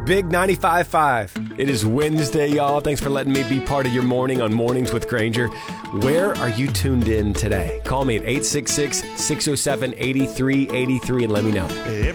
Big 95.5. It is Wednesday, y'all. Thanks for letting me be part of your morning on Mornings with Granger. Where are you tuned in today? Call me at 866-607-8383 and let me know.